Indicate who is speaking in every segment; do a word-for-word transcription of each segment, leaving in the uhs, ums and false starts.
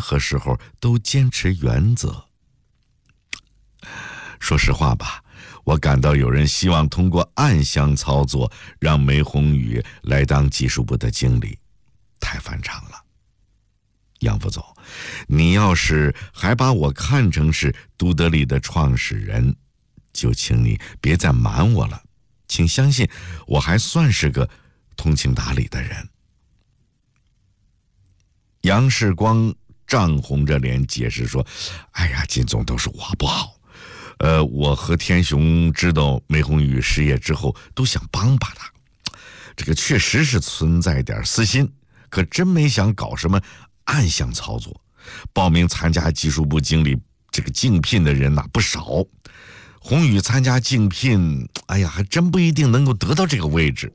Speaker 1: 何时候都坚持原则。说实话吧，我感到有人希望通过暗箱操作让梅宏宇来当技术部的经理，太反常了。杨副总，你要是还把我看成是都德利的创始人，就请你别再瞒我了，请相信我还算是个通情达理的人。杨世光涨红着脸解释说，哎呀，金总，都是我不好，呃，我和天雄知道梅宏宇失业之后都想帮帮他，这个确实是存在点私心，可真没想搞什么暗箱操作。报名参加技术部经理这个竞聘的人呐、啊、不少，宏宇参加竞聘，哎呀，还真不一定能够得到这个位置。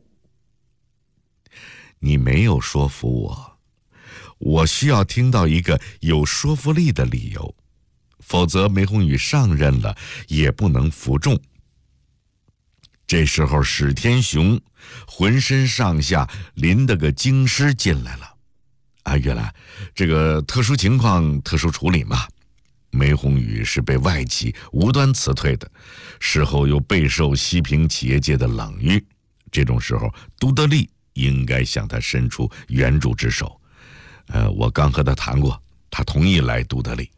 Speaker 1: 你没有说服我，我需要听到一个有说服力的理由，否则梅宏宇上任了也不能服众。这时候史天雄浑身上下淋得个精湿进来了。啊，原来这个特殊情况特殊处理嘛，梅宏宇是被外企无端辞退的，事后又备受西平企业界的冷遇，这种时候都德利应该向他伸出援助之手。呃，我刚和他谈过，他同意来都德利。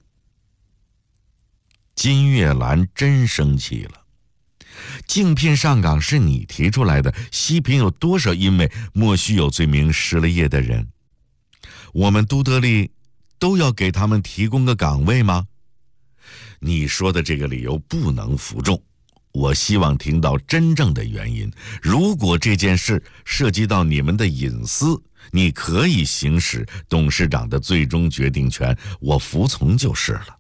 Speaker 1: 金月兰真生气了，竞聘上岗是你提出来的，西平有多少因为莫须有罪名失了业的人？我们都德利都要给他们提供个岗位吗？你说的这个理由不能服众，我希望听到真正的原因。如果这件事涉及到你们的隐私，你可以行使董事长的最终决定权，我服从就是了。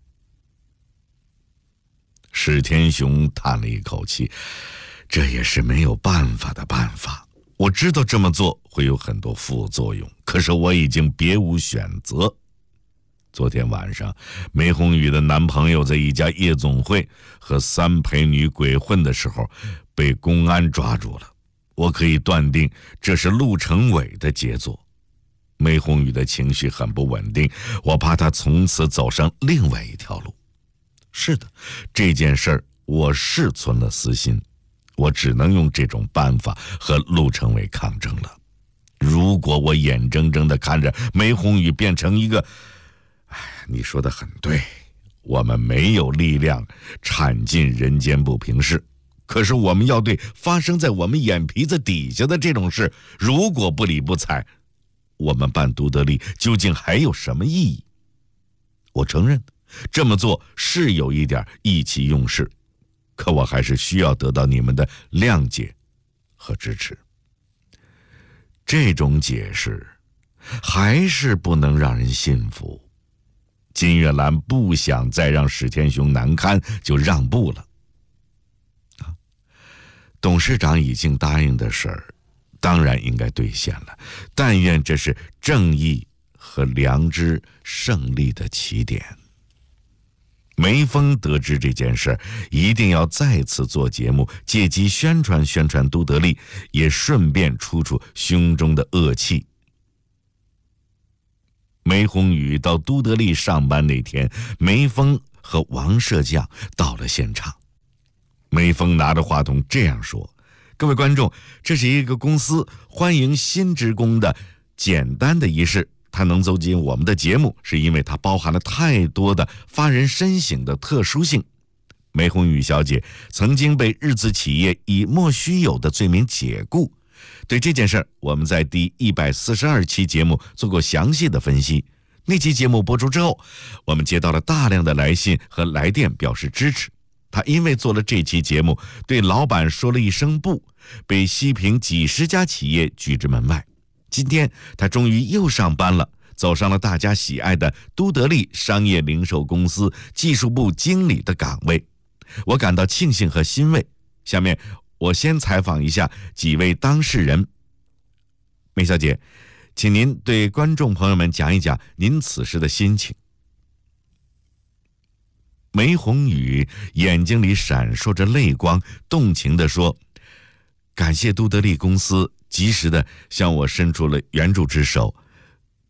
Speaker 1: 史天雄叹了一口气，这也是没有办法的办法。我知道这么做会有很多副作用，可是我已经别无选择。昨天晚上，梅宏宇的男朋友在一家夜总会和三陪女鬼混的时候，被公安抓住了。我可以断定，这是陆成伟的杰作。梅宏宇的情绪很不稳定，我怕他从此走上另外一条路。是的，这件事儿我是存了私心，我只能用这种办法和陆成伟抗争了。如果我眼睁睁地看着梅宏宇变成一个……哎，你说的很对，我们没有力量铲尽人间不平事，可是我们要对发生在我们眼皮子底下的这种事，如果不理不睬，我们办都德利究竟还有什么意义？我承认这么做是有一点意气用事，可我还是需要得到你们的谅解和支持。这种解释还是不能让人信服。金月兰不想再让史天雄难堪，就让步了。啊，董事长已经答应的事儿，当然应该兑现了。但愿这是正义和良知胜利的起点。梅峰得知这件事，一定要再次做节目，借机宣传宣传都德利，也顺便出出胸中的恶气。梅宏宇到都德利上班那天，梅峰和王社将到了现场。梅峰拿着话筒这样说：各位观众，这是一个公司欢迎新职工的简单的仪式，它能走进我们的节目，是因为它包含了太多的发人深省的特殊性。梅宏宇小姐曾经被日资企业以莫须有的罪名解雇，对这件事儿，我们在第一百四十二期节目做过详细的分析。那期节目播出之后，我们接到了大量的来信和来电表示支持。他因为做了这期节目，对老板说了一声不，被西平几十家企业拒之门外。今天他终于又上班了，走上了大家喜爱的都德利商业零售公司技术部经理的岗位。我感到庆幸和欣慰。下面我先采访一下几位当事人。梅小姐，请您对观众朋友们讲一讲您此时的心情。梅宏宇眼睛里闪烁着泪光，动情地说：感谢都德利公司及时地向我伸出了援助之手，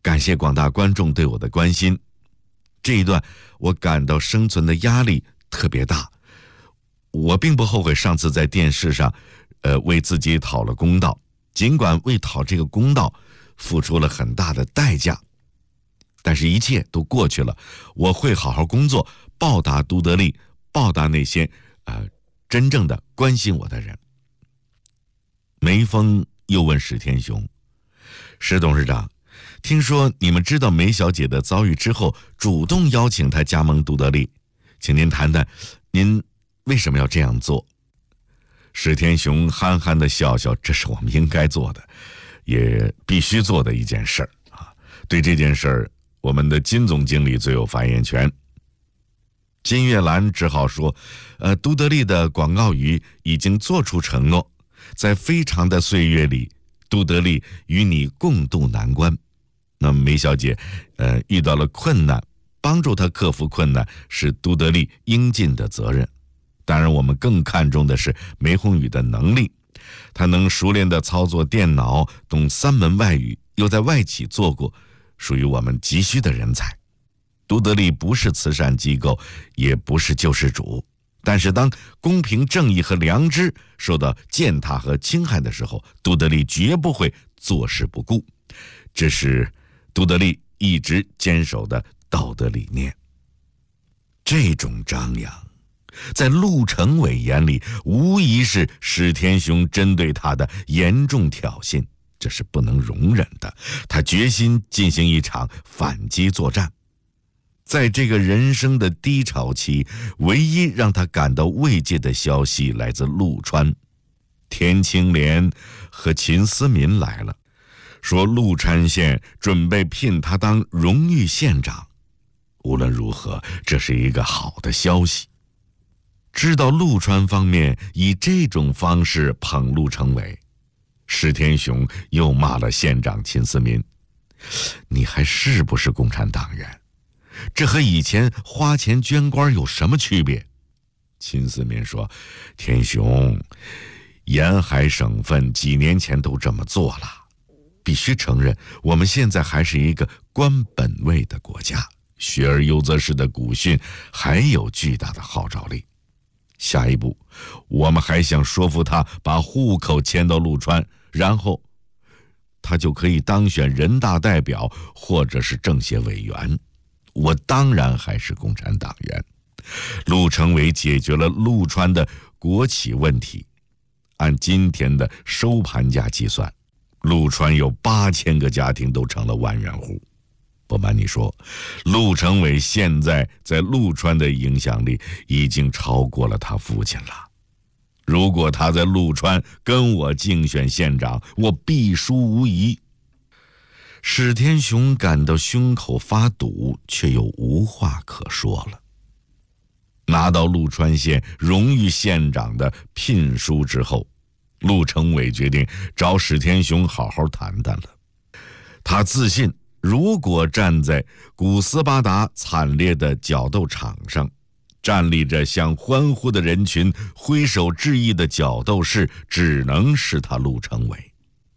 Speaker 1: 感谢广大观众对我的关心。这一段我感到生存的压力特别大，我并不后悔上次在电视上呃，为自己讨了公道，尽管为讨这个公道付出了很大的代价，但是一切都过去了，我会好好工作，报答都德利，报答那些呃真正的关心我的人。梅峰又问史天雄：史董事长，听说你们知道梅小姐的遭遇之后，主动邀请她加盟都德利，请您谈谈您为什么要这样做？史天雄憨憨地笑笑，这是我们应该做的，也必须做的一件事儿啊。对这件事儿，我们的金总经理最有发言权。金月兰只好说，呃，都德利的广告语已经做出承诺，在非常的岁月里，都德利与你共度难关。那么梅小姐，呃，遇到了困难，帮助她克服困难是都德利应尽的责任。当然，我们更看重的是梅宏宇的能力，他能熟练地操作电脑，懂三门外语，又在外企做过，属于我们急需的人才。都德利不是慈善机构，也不是救世主，但是当公平正义和良知受到践踏和侵害的时候，都德利绝不会坐视不顾，这是都德利一直坚守的道德理念。这种张扬在陆成伟眼里无疑是史天雄针对他的严重挑衅，这是不能容忍的。他决心进行一场反击作战。在这个人生的低潮期，唯一让他感到慰藉的消息来自陆川，田青莲和秦思民来了，说陆川县准备聘他当荣誉县长。无论如何，这是一个好的消息。知道陆川方面以这种方式捧陆成伟，史天雄又骂了县长秦思民：你还是不是共产党员？这和以前花钱捐官有什么区别？秦思民说：天雄，沿海省份几年前都这么做了，必须承认我们现在还是一个官本位的国家，学而优则仕的古训还有巨大的号召力。下一步，我们还想说服他把户口迁到陆川，然后他就可以当选人大代表或者是政协委员。我当然还是共产党员。陆成伟解决了陆川的国企问题，按今天的收盘价计算，陆川有八千个家庭都成了万元户。不瞒你说，陆成伟现在在陆川的影响力已经超过了他父亲了。如果他在陆川跟我竞选县长，我必输无疑。史天雄感到胸口发堵，却又无话可说了。拿到陆川县荣誉县长的聘书之后，陆成伟决定找史天雄好好谈谈了。他自信，如果站在古斯巴达惨烈的角斗场上，站立着向欢呼的人群挥手致意的角斗士，只能是他陆成伟。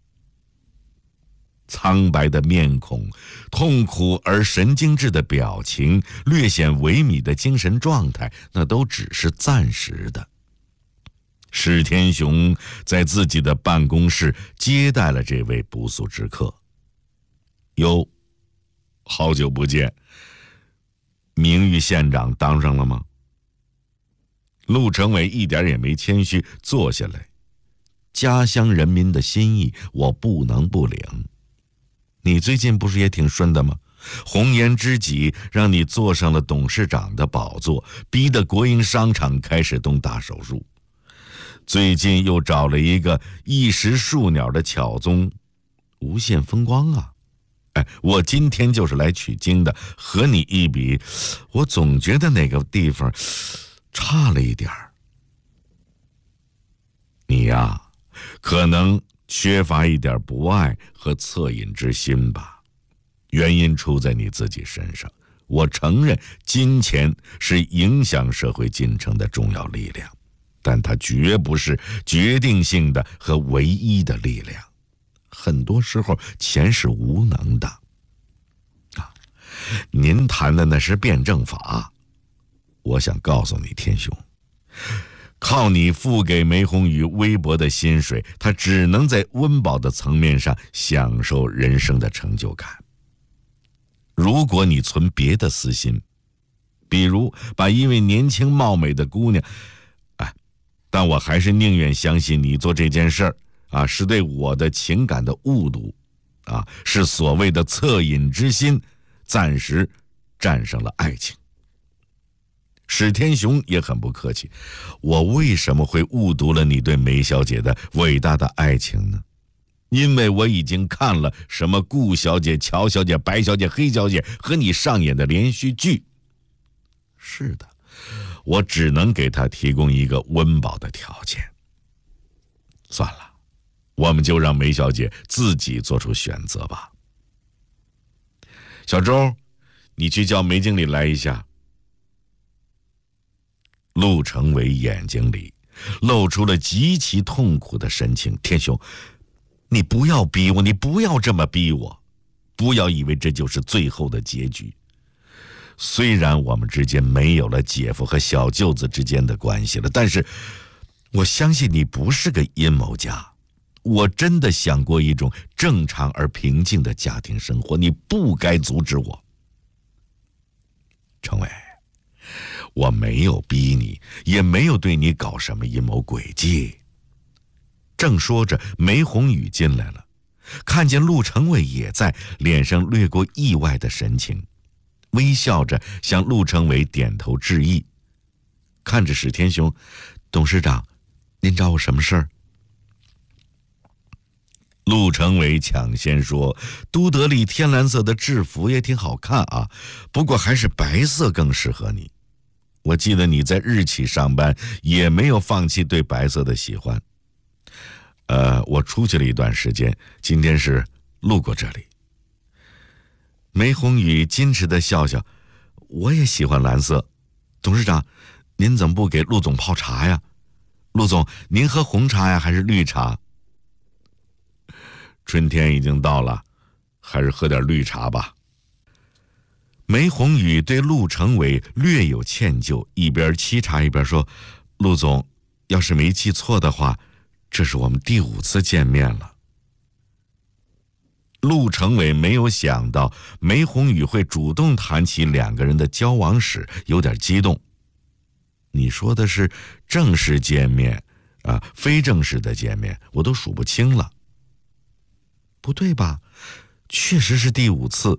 Speaker 1: 苍白的面孔，痛苦而神经质的表情，略显萎靡的精神状态，那都只是暂时的。史天雄在自己的办公室接待了这位不速之客。哟，好久不见，名誉县长当上了吗？陆成伟一点也没谦虚，坐下来。家乡人民的心意，我不能不领。你最近不是也挺顺的吗？红颜知己让你坐上了董事长的宝座，逼得国营商场开始动大手术。最近又找了一个一时数鸟的巧宗，无限风光啊！哎，我今天就是来取经的，和你一比，我总觉得哪个地方差了一点儿。你呀，可能缺乏一点不爱和恻隐之心吧，原因出在你自己身上。我承认金钱是影响社会进程的重要力量，但它绝不是决定性的和唯一的力量。很多时候钱是无能的。 您谈的那是辩证法。我想告诉你，天兄，靠你付给梅宏宇微薄的薪水，他只能在温饱的层面上享受人生的成就感。如果你存别的私心，比如把一位年轻貌美的姑娘，哎，但我还是宁愿相信你做这件事儿啊，是对我的情感的误读，啊，是所谓的恻隐之心，暂时战胜了爱情。史天雄也很不客气，我为什么会误读了你对梅小姐的伟大的爱情呢？因为我已经看了什么顾小姐、乔小姐、白小姐、黑小姐和你上演的连续剧。是的，我只能给她提供一个温饱的条件。算了，我们就让梅小姐自己做出选择吧。小周，你去叫梅经理来一下。陆成伟眼睛里露出了极其痛苦的神情。天兄，你不要逼我，你不要这么逼我，不要以为这就是最后的结局。虽然我们之间没有了姐夫和小舅子之间的关系了，但是我相信你不是个阴谋家。我真的想过一种正常而平静的家庭生活，你不该阻止我。成伟，我没有逼你，也没有对你搞什么阴谋诡计。正说着，梅宏宇进来了，看见陆成伟也在，脸上掠过意外的神情，微笑着向陆成伟点头致意。看着史天雄，董事长，您找我什么事儿？陆成伟抢先说，都德利天蓝色的制服也挺好看啊，不过还是白色更适合你。我记得你在日企上班也没有放弃对白色的喜欢。呃，我出去了一段时间，今天是路过这里。梅宏宇矜持地笑笑，我也喜欢蓝色。董事长，您怎么不给陆总泡茶呀？陆总，您喝红茶呀还是绿茶？春天已经到了，还是喝点绿茶吧。梅宏宇对陆成伟略有歉疚，一边沏茶一边说，陆总，要是没记错的话，这是我们第五次见面了。陆成伟没有想到梅宏宇会主动谈起两个人的交往史，有点激动。你说的是正式见面啊，非正式的见面我都数不清了。不对吧？确实是第五次。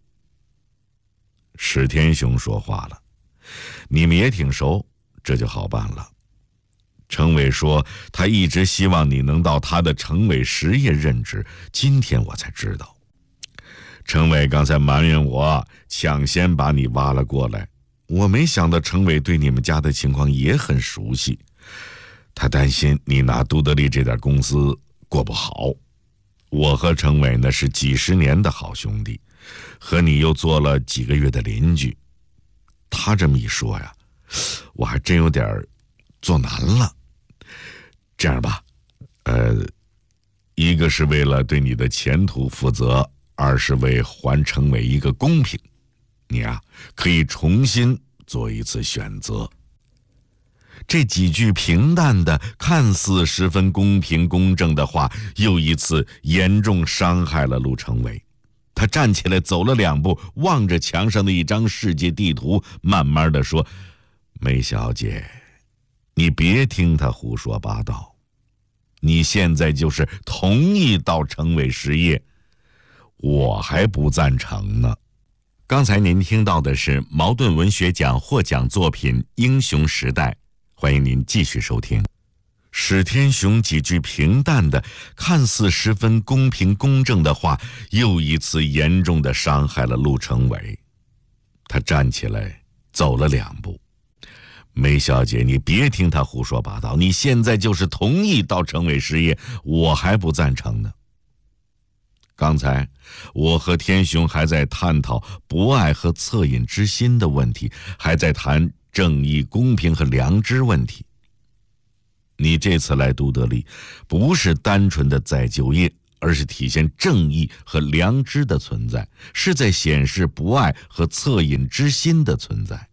Speaker 1: 史天雄说话了，你们也挺熟，这就好办了。程伟说他一直希望你能到他的程伟实业任职，今天我才知道。程伟刚才埋怨我抢先把你挖了过来，我没想到程伟对你们家的情况也很熟悉，他担心你拿都德利这点公司过不好。我和程伟呢是几十年的好兄弟，和你又做了几个月的邻居。他这么一说呀，我还真有点做难了。这样吧，呃，一个是为了对你的前途负责，二是为还程伟一个公平，你啊可以重新做一次选择。这几句平淡的看似十分公平公正的话，又一次严重伤害了陆成伟。他站起来走了两步，望着墙上的一张世界地图，慢慢地说，梅小姐，你别听他胡说八道，你现在就是同意到程伟实业，我还不赞成呢。刚才您听到的是茅盾文学奖获奖作品《英雄时代》，欢迎您继续收听。史天雄几句平淡的看似十分公平公正的话，又一次严重的伤害了陆成伟。他站起来走了两步，梅小姐，你别听他胡说八道，你现在就是同意到程伟实业，我还不赞成呢。刚才我和天雄还在探讨博爱和恻隐之心的问题，还在谈正义公平和良知问题。你这次来都德利不是单纯的再就业， 而是体现正义和良知的存在，是在显示博爱和恻隐之心的存在。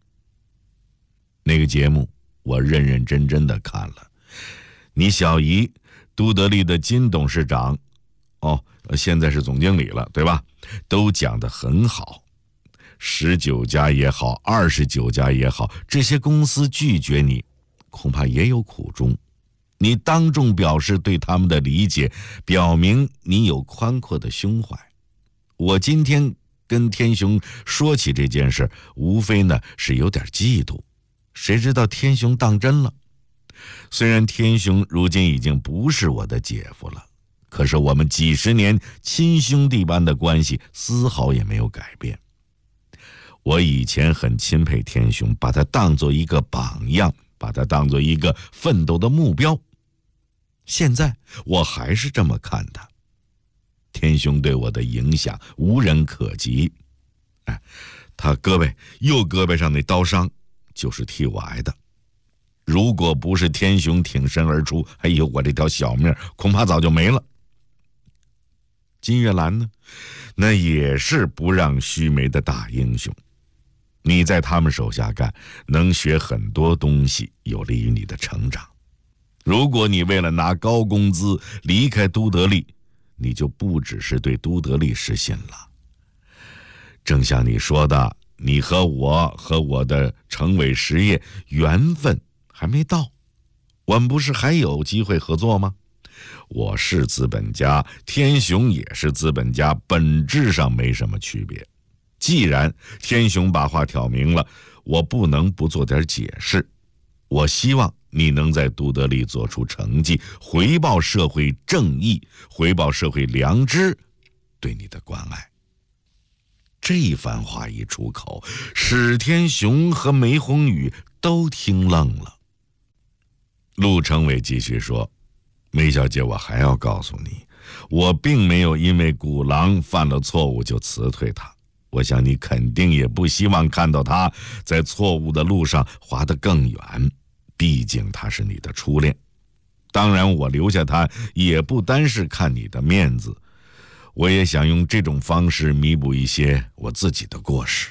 Speaker 1: 那个节目我认认真真的看了，你小姨都德利的金董事长，哦，现在是总经理了，对吧？都讲得很好。十九家也好，二十九家也好，这些公司拒绝你，恐怕也有苦衷。你当众表示对他们的理解，表明你有宽阔的胸怀。我今天跟天雄说起这件事，无非呢是有点嫉妒。谁知道天雄当真了。虽然天雄如今已经不是我的姐夫了，可是我们几十年亲兄弟般的关系丝毫也没有改变。我以前很钦佩天雄，把他当作一个榜样，把他当作一个奋斗的目标。现在我还是这么看他。天雄对我的影响无人可及。哎，他胳膊右胳膊上那刀伤就是替我挨的。如果不是天雄挺身而出，哎呦，我这条小命恐怕早就没了。金月兰呢，那也是不让须眉的大英雄。你在他们手下干，能学很多东西，有利于你的成长。如果你为了拿高工资离开都德利，你就不只是对都德利失信了。正像你说的，你和我和我的成伟实业缘分还没到，我们不是还有机会合作吗？我是资本家，天雄也是资本家，本质上没什么区别。既然天雄把话挑明了，我不能不做点解释。我希望你能在都德利做出成绩，回报社会正义，回报社会良知对你的关爱。这番话一出口，史天雄和梅宏宇都听愣了。陆成伟继续说，梅小姐，我还要告诉你，我并没有因为古狼犯了错误就辞退他。我想你肯定也不希望看到他在错误的路上滑得更远，毕竟他是你的初恋。当然我留下他也不单是看你的面子，我也想用这种方式弥补一些我自己的过失。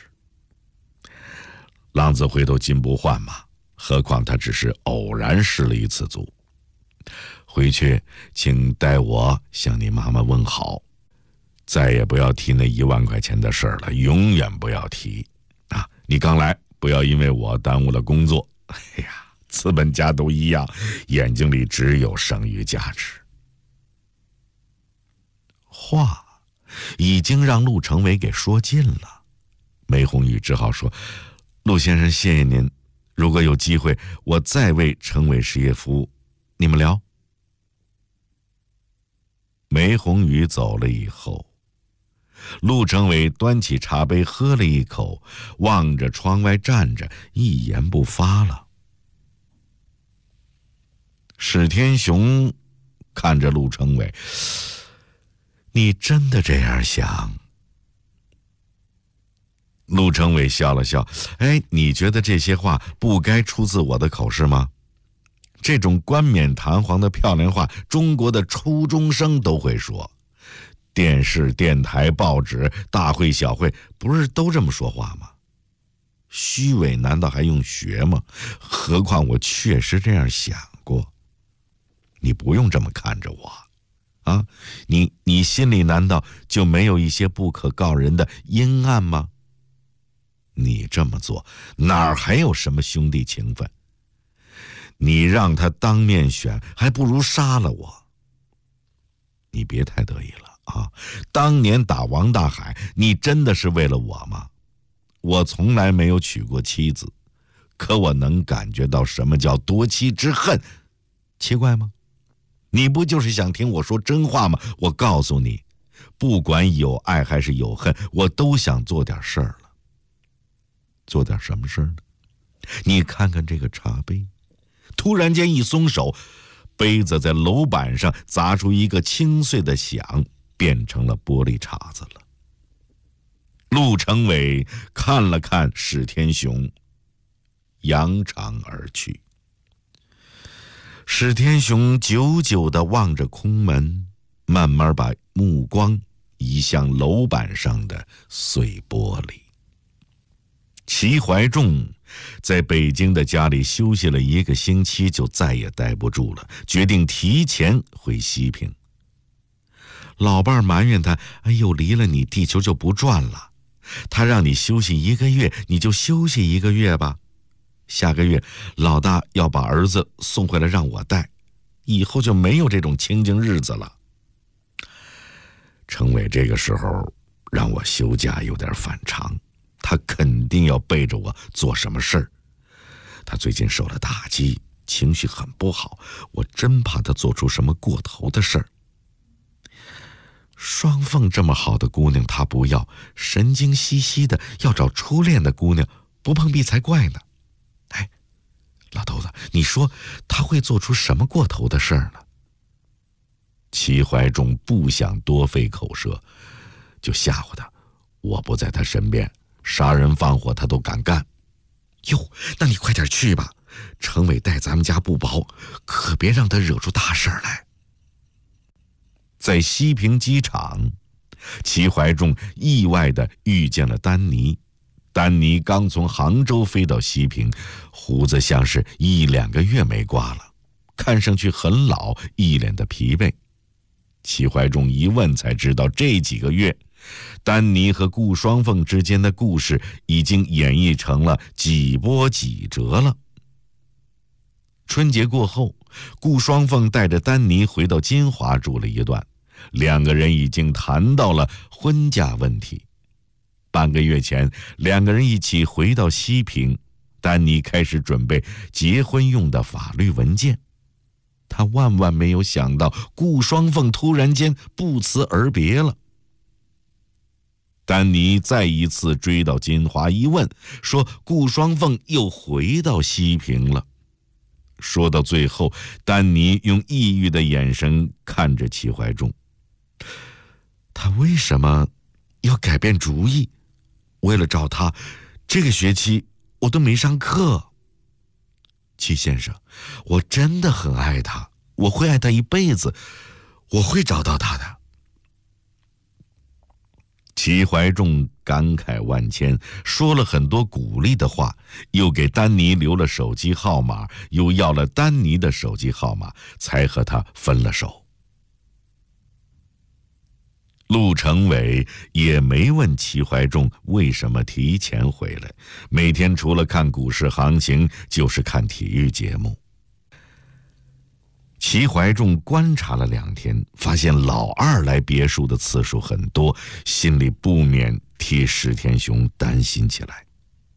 Speaker 1: 浪子回头金不换嘛，何况他只是偶然失了一次足。回去请代我向你妈妈问好，再也不要提那一万块钱的事儿了，永远不要提啊！你刚来，不要因为我耽误了工作。哎呀，资本家都一样，眼睛里只有剩余价值。话已经让陆成伟给说尽了，梅宏宇只好说：陆先生，谢谢您，如果有机会，我再为成伟实业服务，你们聊。梅宏宇走了以后，陆成伟端起茶杯喝了一口，望着窗外站着，一言不发了。史天雄看着陆成伟，你真的这样想？陆成伟笑了笑，哎，你觉得这些话不该出自我的口是吗？这种冠冕堂皇的漂亮话，中国的初中生都会说。电视、电台、报纸，大会小会，不是都这么说话吗？虚伪难道还用学吗？何况我确实这样想过。你不用这么看着我啊，你你心里难道就没有一些不可告人的阴暗吗？你这么做哪儿还有什么兄弟情分？你让他当面选，还不如杀了我。你别太得意了啊！当年打王大海，你真的是为了我吗？我从来没有娶过妻子，可我能感觉到什么叫夺妻之恨。奇怪吗？你不就是想听我说真话吗？我告诉你，不管有爱还是有恨，我都想做点事儿了。做点什么事儿呢？你看看这个茶杯，突然间一松手，杯子在楼板上砸出一个清脆的响，变成了玻璃碴子了。陆成伟看了看史天雄，扬长而去。史天雄久久地望着空门， 慢慢把目光移向楼板上的碎玻璃。齐怀仲在北京的家里休息了一个星期，就再也待不住了，决定提前回西平。老伴儿埋怨他：“哎呦，离了你，地球就不转了。他让你休息一个月，你就休息一个月吧。下个月老大要把儿子送回来让我带，以后就没有这种清静日子了。”程伟这个时候让我休假有点反常，他肯定要背着我做什么事儿。他最近受了打击，情绪很不好，我真怕他做出什么过头的事儿。双凤这么好的姑娘他不要，神经兮兮的要找初恋的姑娘，不碰壁才怪呢。哎，老头子，你说他会做出什么过头的事儿呢？齐怀仲不想多费口舌，就吓唬他：“我不在他身边，杀人放火他都敢干。”哟，那你快点去吧，程伟待咱们家不薄，可别让他惹出大事来。在西平机场，齐怀仲意外地遇见了丹尼。丹尼刚从杭州飞到西平，胡子像是一两个月没刮了，看上去很老，一脸的疲惫。齐怀仲一问才知道，这几个月丹尼和顾双凤之间的故事已经演绎成了几波几折了。春节过后，顾双凤带着丹尼回到金华住了一段，两个人已经谈到了婚嫁问题。半个月前，两个人一起回到西平，丹尼开始准备结婚用的法律文件。他万万没有想到，顾双凤突然间不辞而别了。丹尼再一次追到金华一问，说顾双凤又回到西平了。说到最后，丹尼用抑郁的眼神看着齐怀仲，他为什么要改变主意？为了找他，这个学期我都没上课。齐先生，我真的很爱他，我会爱他一辈子，我会找到他的。齐怀仲感慨万千，说了很多鼓励的话，又给丹尼留了手机号码，又要了丹尼的手机号码，才和他分了手。陆成伟也没问齐怀仲为什么提前回来，每天除了看股市行情，就是看体育节目。齐怀仲观察了两天，发现老二来别墅的次数很多，心里不免替史天雄担心起来。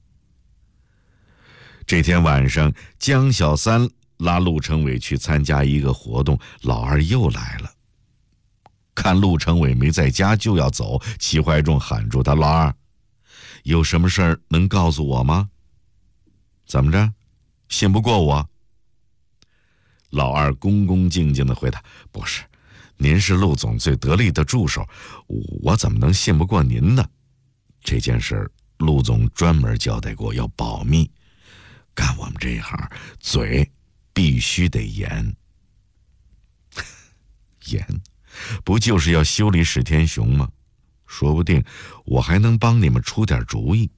Speaker 1: 这天晚上，江小三拉陆成伟去参加一个活动，老二又来了。看陆成伟没在家就要走，齐怀仲喊住他：“老二，有什么事儿能告诉我吗？”“怎么着，信不过我？”老二恭恭敬敬地回答：“不是，您是陆总最得力的助手，我怎么能信不过您呢？这件事陆总专门交代过要保密，干我们这一行，嘴必须得严。”“严？不就是要修理史天雄吗？说不定我还能帮你们出点主意。”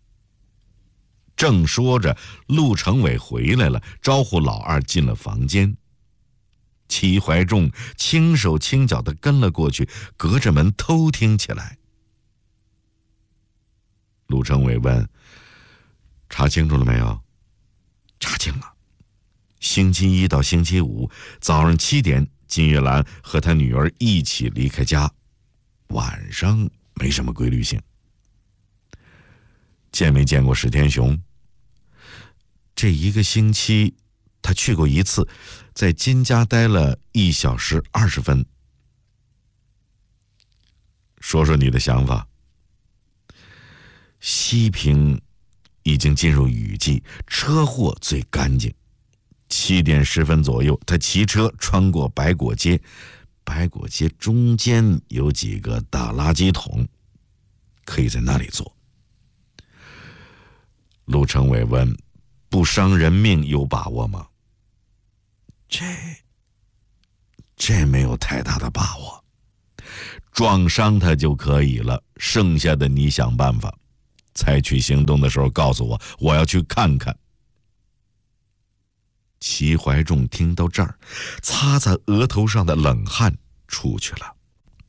Speaker 1: 正说着，陆成伟回来了，招呼老二进了房间。齐怀仲轻手轻脚地跟了过去，隔着门偷听起来。陆成伟问：“查清楚了没有？”“查清了。星期一到星期五早上七点，金月兰和她女儿一起离开家，晚上没什么规律性。”“见没见过史天雄？”“这一个星期他去过一次，在金家待了一小时二十分。”“说说你的想法。”“西平已经进入雨季，车祸最干净。七点十分左右，他骑车穿过白果街，白果街中间有几个大垃圾桶，可以在那里坐。”陆成伟问：“不伤人命有把握吗？”“这这没有太大的把握，撞伤他就可以了，剩下的你想办法。采取行动的时候告诉我，我要去看看。齐怀仲听到这儿，擦擦额头上的冷汗，出去了。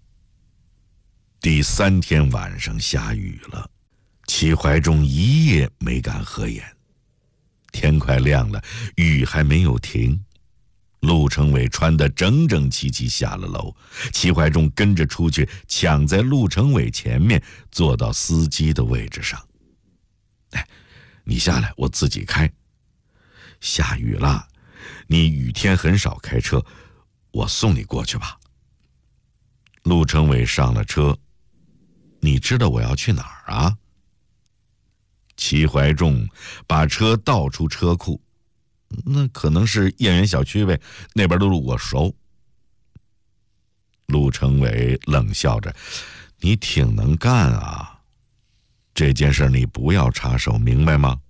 Speaker 1: 第三天晚上下雨了，齐怀仲一夜没敢合眼。天快亮了，雨还没有停。陆成伟穿得整整齐齐下了楼，齐怀仲跟着出去，抢在陆成伟前面，坐到司机的位置上。哎，你下来，我自己开。下雨了，你雨天很少开车，我送你过去吧。陆成伟上了车。你知道我要去哪儿啊？齐怀仲把车倒出车库。那可能是燕园小区呗，那边的路我熟。陆成伟冷笑着：“你挺能干啊，这件事你不要插手，明白吗？”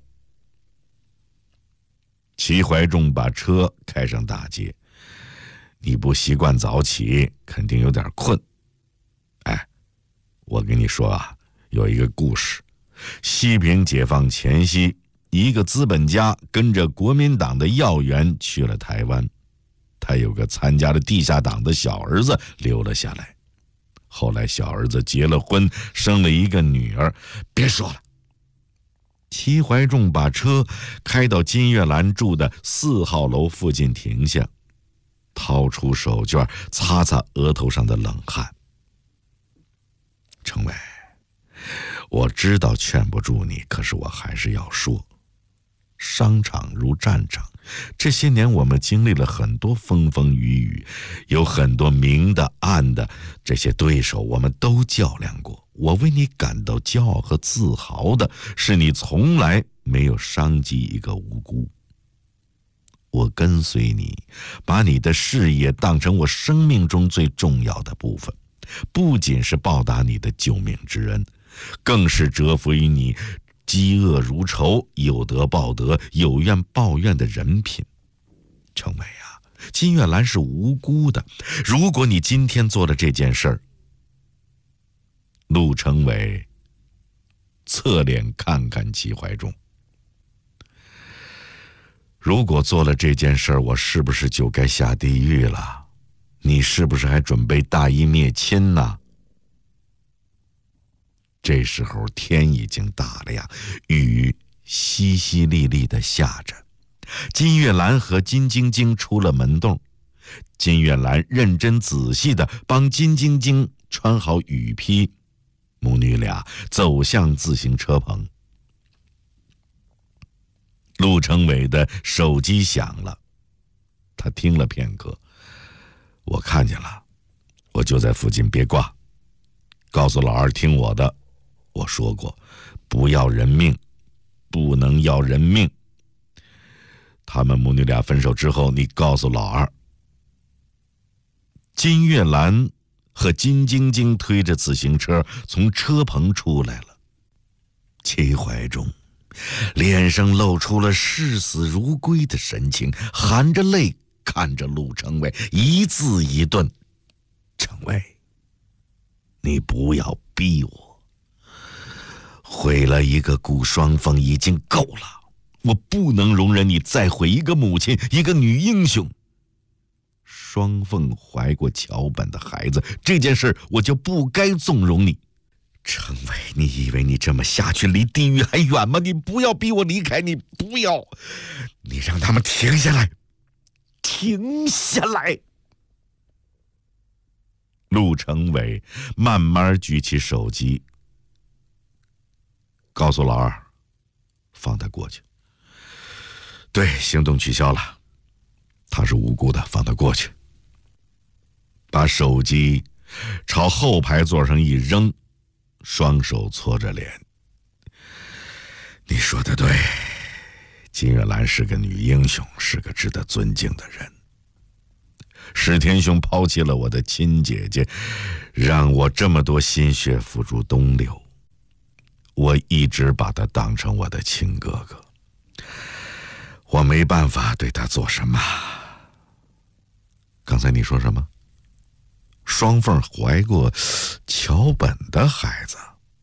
Speaker 1: 齐怀仲把车开上大街。你不习惯早起，肯定有点困。哎，我跟你说啊，有一个故事，西平解放前夕，一个资本家跟着国民党的要员去了台湾，他有个参加了地下党的小儿子留了下来。后来小儿子结了婚，生了一个女儿。别说了。齐怀仲把车开到金月兰住的四号楼附近停下，掏出手绢擦擦额头上的冷汗。成伟，我知道劝不住你，可是我还是要说，商场如战场，这些年我们经历了很多风风雨雨，有很多明的暗的，这些对手我们都较量过。我为你感到骄傲和自豪的是，你从来没有伤及一个无辜。我跟随你，把你的事业当成我生命中最重要的部分，不仅是报答你的救命之恩，更是折服于你饥饿如仇，有得报德，有怨报怨的人品。成伟啊，金月兰是无辜的，如果你今天做了这件事儿。陆成伟侧脸看看齐怀仲，如果做了这件事儿，我是不是就该下地狱了？你是不是还准备大义灭亲呢？这时候天已经大亮，雨淅淅沥沥地下着。金月兰和金晶晶出了门洞，金月兰认真仔细地帮金晶晶穿好雨披，母女俩走向自行车棚。陆成伟的手机响了，他听了片刻。我看见了，我就在附近，别挂。告诉老二听我的，我说过，不要人命，不能要人命。他们母女俩分手之后，你告诉老二。金月兰和金晶晶推着自行车从车棚出来了。齐怀仲脸上露出了视死如归的神情，含着泪看着陆成伟，一字一顿：成伟，你不要逼我，毁了一个顾双凤已经够了，我不能容忍你再毁一个母亲，一个女英雄。双凤怀过桥本的孩子，这件事我就不该纵容你。成伟，你以为你这么下去离地狱还远吗？你不要逼我离开，你不要，你让他们停下来，停下来。陆成伟慢慢举起手机，告诉老二，放他过去。对，行动取消了，他是无辜的，放他过去。把手机朝后排座上一扔，双手搓着脸。你说的对，金月兰是个女英雄，是个值得尊敬的人。史天兄抛弃了我的亲姐姐，让我这么多心血付诸东流，我一直把他当成我的亲哥哥，我没办法对他做什么。 刚才你说什么？双凤怀过桥本的孩子。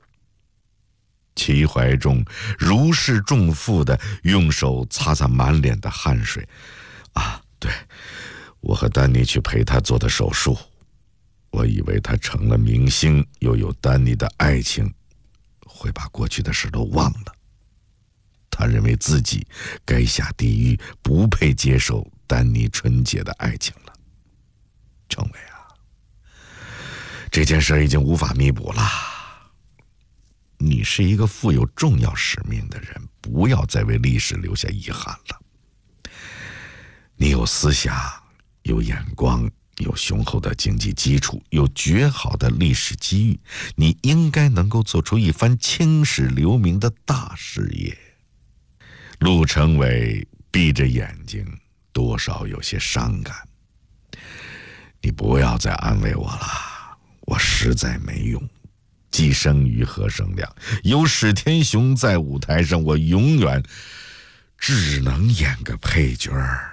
Speaker 1: 齐怀仲如释重负地用手擦擦满脸的汗水。啊，对，我和丹尼去陪他做的手术。我以为他成了明星，又有丹尼的爱情，会把过去的事都忘了。他认为自己该下地狱，不配接受丹尼纯洁的爱情了。程伟啊，这件事已经无法弥补了。你是一个负有重要使命的人，不要再为历史留下遗憾了。你有思想，有眼光，有雄厚的经济基础，有绝好的历史机遇，你应该能够做出一番青史留名的大事业。陆成伟闭着眼睛，多少有些伤感。你不要再安慰我了，我实在没用。既生瑜何生亮，有史天雄在舞台上，我永远只能演个配角儿。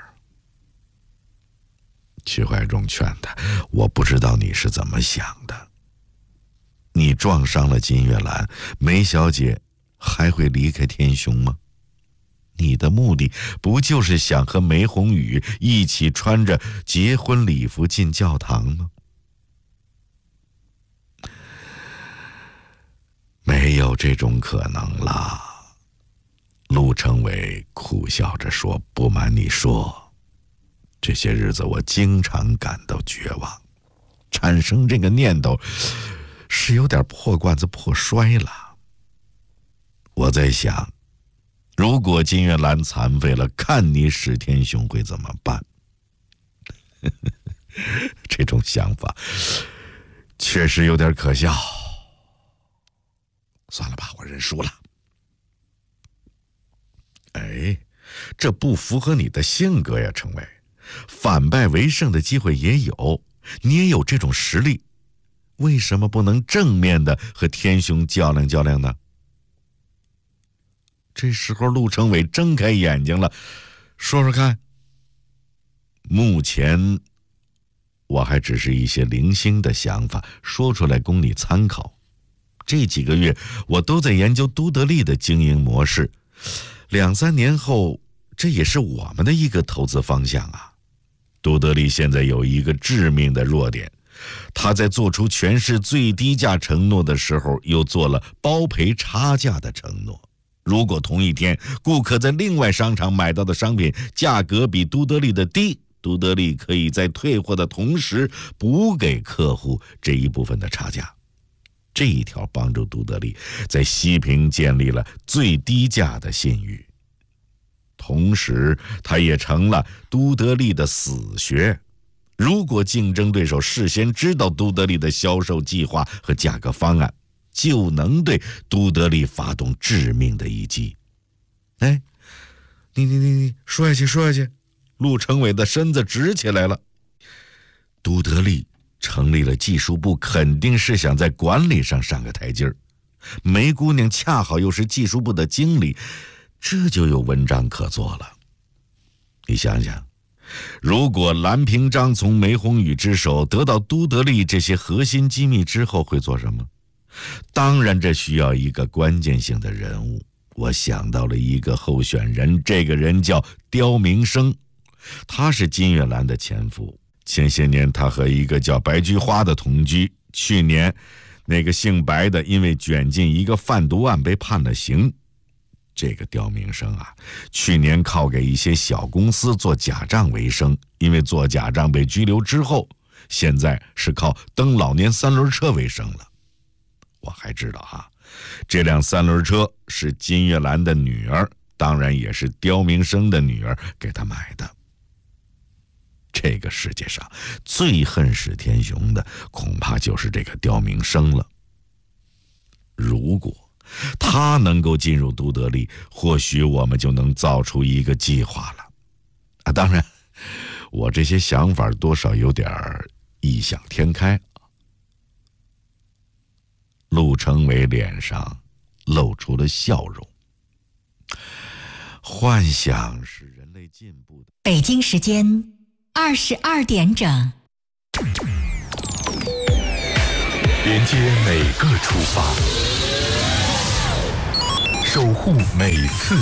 Speaker 1: 齐怀仲劝他，我不知道你是怎么想的。你撞伤了金月兰，梅小姐还会离开天雄吗？你的目的不就是想和梅红雨一起穿着结婚礼服进教堂吗？没有这种可能了。陆成伟苦笑着说，不瞒你说，这些日子我经常感到绝望，产生这个念头是有点破罐子破摔了。我在想，如果金月兰残废了，看你史天雄会怎么办？这种想法确实有点可笑。算了吧，我认输了。哎，这不符合你的性格呀，程伟。反败为胜的机会也有，你也有这种实力，为什么不能正面的和天雄较量较量呢？这时候陆成伟睁开眼睛了，说说看。目前我还只是一些零星的想法，说出来供你参考。这几个月我都在研究都德利的经营模式，两三年后这也是我们的一个投资方向啊。都德利现在有一个致命的弱点，他在做出全市最低价承诺的时候，又做了包赔差价的承诺。如果同一天顾客在另外商场买到的商品价格比都德利的低，都德利可以在退货的同时补给客户这一部分的差价。这一条帮助都德利在西平建立了最低价的信誉，同时它也成了都德利的死穴。如果竞争对手事先知道都德利的销售计划和价格方案，就能对都德利发动致命的一击。哎，你你你你说下去说下去。陆成伟的身子直起来了。都德利成立了技术部，肯定是想在管理上上个台阶儿。梅姑娘恰好又是技术部的经理，这就有文章可做了。你想想，如果蓝平章从梅红雨之手得到都德利这些核心机密之后会做什么？当然这需要一个关键性的人物。我想到了一个候选人，这个人叫刁明生，他是金月兰的前夫。前些年他和一个叫白菊花的同居，去年那个姓白的因为卷进一个贩毒案被判了刑。这个刁明生啊，去年靠给一些小公司做假账为生，因为做假账被拘留之后，现在是靠蹬老年三轮车为生了。我还知道啊，这辆三轮车是金月兰的女儿，当然也是刁明生的女儿给他买的。这个世界上最恨史天雄的，恐怕就是这个刁明生了。如果他能够进入都德利，或许我们就能造出一个计划了。啊，当然，我这些想法多少有点异想天开。陆成伟脸上露出了笑容。幻想是人类进步的。
Speaker 2: 北京时间二十二点整，
Speaker 3: 连接每个出发，守护每次